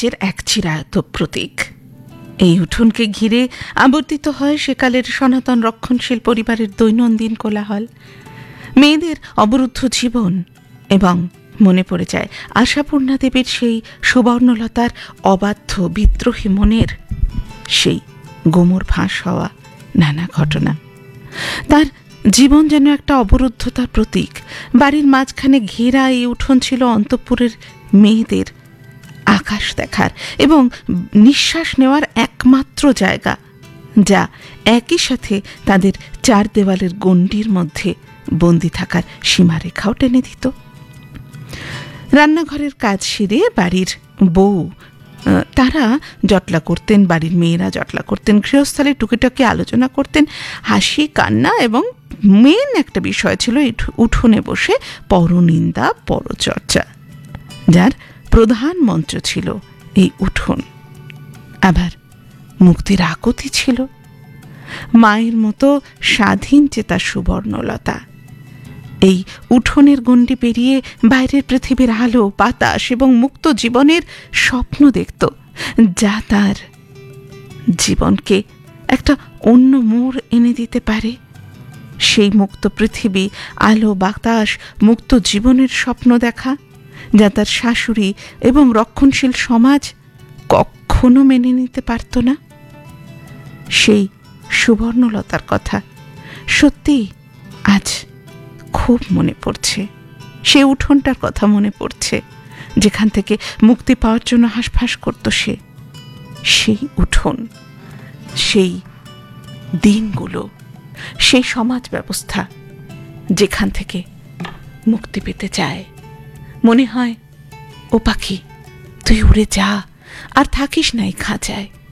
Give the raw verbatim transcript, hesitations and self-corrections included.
রাজ্যের এক চিরায়ত প্রতীক। এই উঠোনকে ঘিরে আবর্তিত হয় সেকালের সনাতন রক্ষণশীল পরিবারের দৈনন্দিন কোলাহল, মেয়েদের অবরুদ্ধ জীবন, এবং মনে পড়ে যায় আশাপূর্ণা দেবীর সেই সুবর্ণলতার অবাধ্য বিদ্রোহী মনের সেই গোমর ফাঁস হওয়া নানা ঘটনা। তার জীবন যেন একটা অবরুদ্ধতার প্রতীক। বাড়ির মাঝখানে ঘেরা এই উঠোন ছিল অন্তঃপুরের মেয়েদের আকাশ দেখার এবং নিঃশ্বাস নেওয়ার একমাত্র জায়গা, যা একই সাথে তাদের চার দেওয়ালের গণ্ডির মধ্যে বন্দি থাকার সীমারেখাও টেনে দিত। রান্নাঘরের কাজ সেরে বাড়ির বউ তারা জটলা করতেন, বাড়ির মেয়েরা জটলা করতেন, গৃহস্থলে টুকিটাকি আলোচনা করতেন, হাসি কান্না, এবং মেন একটা বিষয় ছিল উঠোনে বসে পরনিন্দা পরচর্চা, যার প্রধান মঞ্চ ছিল এই উঠোন। আবার মুক্তির আকুতি ছিল মায়ের মতো স্বাধীন চেতা সুবর্ণলতা। এই উঠোনের গণ্ডি পেরিয়ে বাইরের পৃথিবীর আলো বাতাস এবং মুক্ত জীবনের স্বপ্ন দেখত, যা তার জীবনকে একটা অন্য মোড় এনে দিতে পারে। সেই মুক্ত পৃথিবী, আলো বাতাস, মুক্ত জীবনের স্বপ্ন দেখা, যা তার শাশুড়ি এবং রক্ষণশীল সমাজ কখনো মেনে নিতে পারত না। সেই সুবর্ণলতার কথা সত্যি আজ খুব মনে পড়ছে। সে উঠোনটার কথা মনে পড়ছে, যেখান থেকে মুক্তি পাওয়ার জন্য হাঁসফাঁস করত সে। সেই উঠোন, সেই দিনগুলো, সেই সমাজ ব্যবস্থা যেখান থেকে মুক্তি পেতে চায়। মনে হয়, ও পাখি, তুই উড়ে যা, আর থাকিস না এই খাঁচায়।